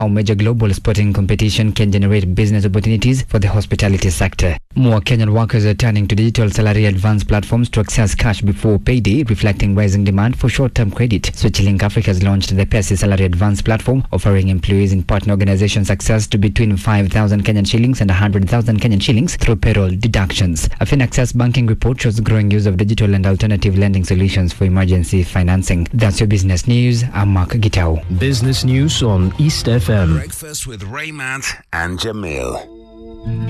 how major global sporting competition can generate business opportunities for the hospitality sector. More Kenyan workers are turning to digital salary advance platforms to access cash before payday, reflecting rising demand for short-term credit. SwitchLink Africa has launched the Pesi Salary Advance platform, offering employees in partner organizations access to between 5,000 Kenyan shillings and 100,000 Kenyan shillings through payroll deductions. A FinAccess banking report shows growing use of digital and alternative lending solutions for emergency financing. That's your business news. I'm Mark Gitau. Business news on East FM. Breakfast with Raymond and Jamil.